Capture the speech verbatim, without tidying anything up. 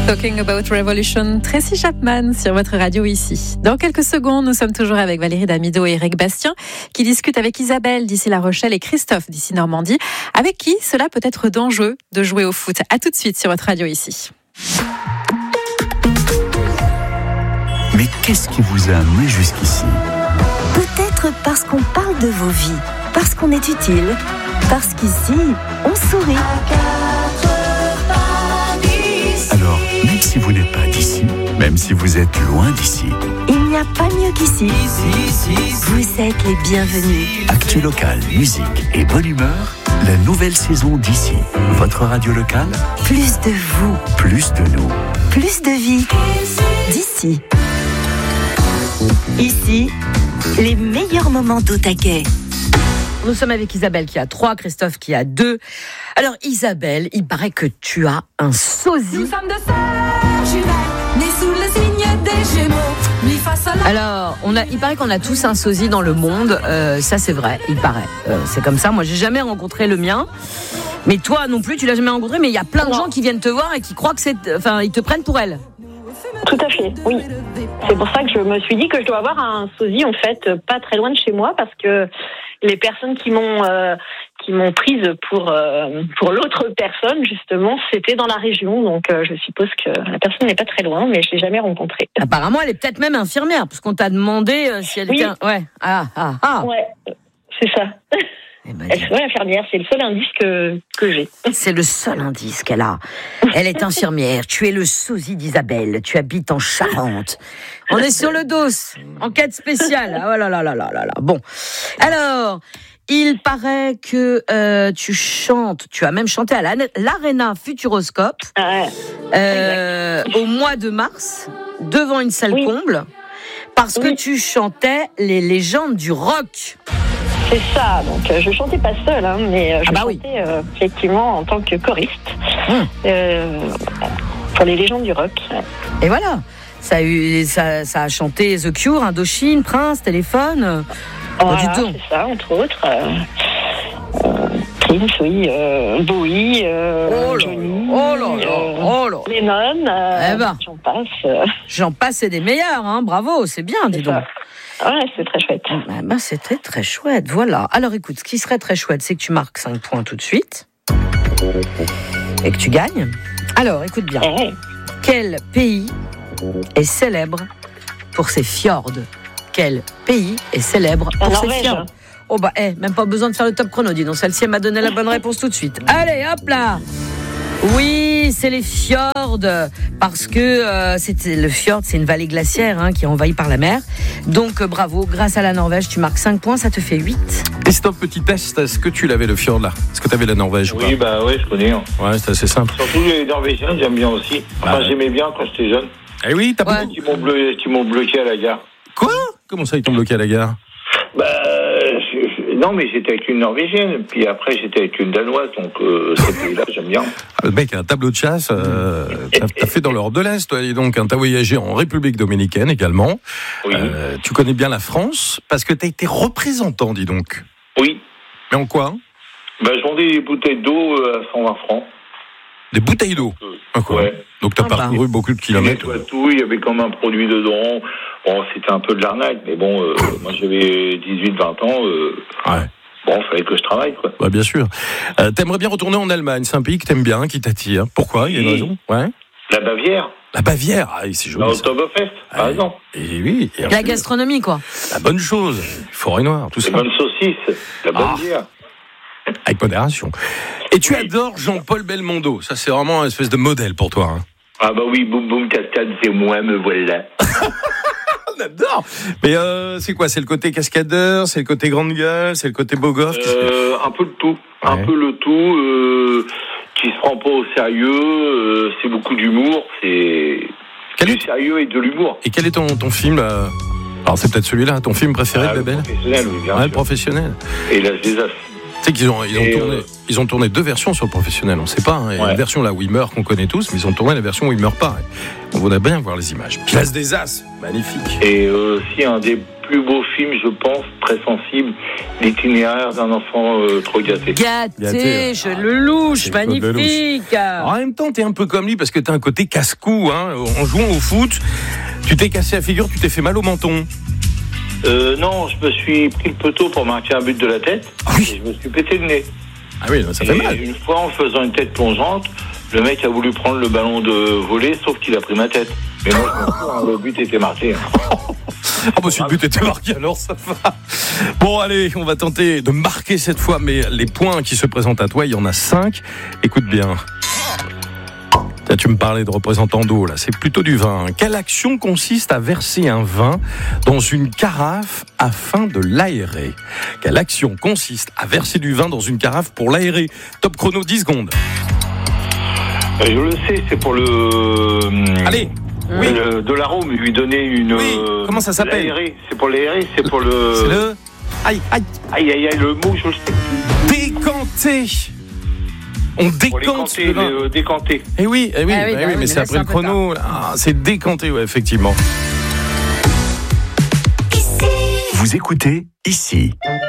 Talking About Revolution, Tracy Chapman sur votre radio ici. Dans quelques secondes, nous sommes toujours avec Valérie Damido et Eric Bastien qui discutent avec Isabelle d'ici La Rochelle et Christophe d'ici Normandie, avec qui cela peut être dangereux de jouer au foot. À tout de suite sur votre radio ici. Mais qu'est-ce qui vous a amené jusqu'ici ? Peut-être parce qu'on parle de vos vies, parce qu'on est utile, parce qu'ici, on sourit. Alors, même si vous n'êtes pas d'ici, même si vous êtes loin d'ici, il n'y a pas mieux qu'ici. Vous êtes les bienvenus. Actu local, musique et bonne humeur, la nouvelle saison d'ici. Votre radio locale, Plus de vous, plus de nous. plus de vie. D'ici. Ici, les meilleurs moments d'au taquet. Nous sommes avec Isabelle qui a trois, Christophe qui a deux. Alors Isabelle, il paraît que tu as un sosie. Nous sommes de sœurs jumelles, nées sous le signe des Gémeaux. Mi fa sol la. Alors, on a, il paraît qu'on a tous un sosie dans le monde. Euh, ça c'est vrai, il paraît. Euh, c'est comme ça. Moi, j'ai jamais rencontré le mien. Mais toi non plus, tu l'as jamais rencontré. Mais il y a plein de gens qui viennent te voir et qui croient que c'est, enfin, ils te prennent pour elle. Tout à fait, oui. C'est pour ça que je me suis dit que je dois avoir un sosie, en fait, pas très loin de chez moi, parce que les personnes qui m'ont euh, qui m'ont prise pour euh, pour l'autre personne, justement, c'était dans la région. Donc, euh, je suppose que la personne n'est pas très loin, mais je l'ai jamais rencontrée. Apparemment, elle est peut-être même infirmière, parce qu'on t'a demandé euh, si elle Oui. était. Un... Ouais. Ah ah ah. Ouais, c'est ça. Eh ben, Elle serait infirmière, c'est le seul indice que que j'ai. c'est le seul indice qu'elle a. Elle est infirmière. Tu es le sosie d'Isabelle. Tu habites en Charente. On est sur le dos. Enquête spéciale. Oh là là là là là là. Bon. Alors, il paraît que euh, tu chantes. Tu as même chanté à la- l'Arena Futuroscope Ah, euh, au mois de mars devant une salle Oui. comble parce que Oui. tu chantais les légendes du rock. c'est ça. Donc, euh, je chantais pas seule, hein, mais euh, je Ah bah oui. chantais euh, effectivement en tant que choriste Hum. euh, pour les légendes du rock. Et voilà. Ça a, eu, ça, ça a chanté The Cure, Indochine, Prince, Téléphone. Voilà, dis donc. c'est ça, entre autres. Euh, euh, Prince, oui, euh, Bowie, euh, Oh là Johnny, là, oh là là, euh, oh là. Lennon, euh, Eh ben. j'en passe. euh, J'en passe et des meilleurs, hein. Bravo, c'est bien, dis c'est donc. ça. Ouais, c'est très chouette. Eh ben, c'était très chouette, voilà. Alors écoute, ce qui serait très chouette, c'est que tu marques cinq points tout de suite et que tu gagnes. Alors, écoute bien. Eh, Quel pays est célèbre pour ses fjords? Quel pays est célèbre La pour ses Norvège. fjords? Oh bah, eh, même pas besoin de faire le top chrono, dis donc. Celle-ci, elle m'a donné la bonne réponse tout de suite. Allez, hop là! Oui, c'est les fjords, parce que euh, c'est, le fjord, c'est une vallée glaciaire hein, qui est envahie par la mer. Donc euh, bravo, grâce à la Norvège, tu marques cinq points, ça te fait huit. Et c'est un petit test, est-ce que tu l'avais le fjord là? Est-ce que tu avais la Norvège ou Oui, bah ouais, je connais. hein. pas? Ouais, c'est assez simple. Surtout les Norvégiens, j'aime bien aussi. Enfin, Ah ouais. j'aimais bien quand j'étais jeune. Eh oui, t'as Ouais. beaucoup- Qui m'ont, bleu- qui m'ont bloqué à la gare. Quoi? Comment ça, ils t'ont bloqué à la gare? Bah, je- je- non, mais j'étais avec une Norvégienne, puis après j'étais avec une Danoise, donc euh, ces pays-là, j'aime bien. Ah, le mec a un tableau de chasse, euh, t'as, t'as fait dans l'Europe de l'Est, toi, et donc hein, t'as voyagé en République Dominicaine également. Oui, Euh, tu connais bien la France, parce que t'as été représentant, dis donc. oui. Mais en quoi? Bah, je vendais des bouteilles d'eau euh, à cent vingt francs. Des bouteilles d'eau. Euh, Ah, quoi. ouais. Donc t'as Ah, bah. parcouru beaucoup de Tu kilomètres. nettoies tout, il y avait comme un produit dedans. Bon, c'était un peu de l'arnaque, mais bon, euh, moi j'avais dix-huit vingt ans. Euh, Ouais. bon, il fallait que je travaille, quoi. Bah, bien sûr. Euh, t'aimerais bien retourner en Allemagne, c'est un pays que t'aimes bien, qui t'attire. Pourquoi? Il y a une Oui. raison? Ouais. La Bavière, La Bavière, ah, c'est joli. la ça. Oktoberfest, par Ah, exemple. Et oui. et La ensuite, gastronomie, quoi. la bonne chose. Forêt noire, tout Les ça. bonnes saucisses, la bonne Ah. bière. Avec modération. Et tu adores Jean-Paul Belmondo. Ça, c'est vraiment une espèce de modèle pour toi. Hein. Ah bah oui, boum boum cascade, c'est moi, me voilà. On adore. Mais euh, c'est quoi? C'est le côté cascadeur, c'est le côté grande gueule, c'est le côté beau gosse. qu'est-ce que- Euh, un peu de tout, un Ouais. peu le tout, euh, qui se prend pas au sérieux, euh, c'est beaucoup d'humour, c'est Quel du est- sérieux et de l'humour. Et quel est ton, ton film là? Alors c'est peut-être celui-là, ton film préféré Ah, de le Babel? professionnel, oui, bien Ouais, le sûr. professionnel. Et l'âge des as. Tu sais qu'ils ont, ils ont, Et, tourné, euh, ils ont tourné deux versions sur le professionnel, on sait pas. Hein. Il y a Ouais. une version là où il meurt qu'on connaît tous, mais ils ont tourné la version où il meurt pas. On voudrait bien voir les images. Place des As, magnifique. Et euh, aussi un des plus beau film, je pense, très sensible, l'itinéraire d'un enfant euh, trop gâté. Gâté, Gâté, ouais. je le louche, C'est Claude magnifique. En même temps, t'es un peu comme lui parce que t'as un côté casse-cou. Hein. En jouant au foot, tu t'es cassé la figure, tu t'es fait mal au menton. Euh, non, je me suis pris le poteau pour marquer un but de la tête, Ah oui. et je me suis pété le nez. Ah oui, ça fait Et mal. une fois, en faisant une tête plongeante, le mec a voulu prendre le ballon de volley, sauf qu'il a pris ma tête. Mais moi, je m'en fous, hein, le but était marqué. Hein. Ah bah si le but était marqué, alors ça va. Bon allez, on va tenter de marquer cette fois, mais les points qui se présentent à toi, il y en a cinq. Écoute bien. Tiens, tu me parlais de représentant d'eau, là, c'est plutôt du vin. Quelle action consiste à verser un vin dans une carafe afin de l'aérer? Quelle action consiste à verser du vin dans une carafe pour l'aérer? Top chrono, dix secondes. Euh, je le sais, c'est pour le... Allez. Oui. Le, de l'arôme, lui donner une... Oui, euh, comment ça s'appelle? L'aérer, c'est pour l'aérer, c'est pour le... C'est le... Aïe, aïe. Aïe, aïe, aïe, le mot, je le sais. Décanter. On Pour les décante canter, le vin. les, euh, décanter. Eh oui, eh oui, Ah oui, bah bah oui, oui, mais mais c'est là, après c'est le un peu chrono. Ah, c'est décanté, ouais, effectivement. Vous écoutez ici.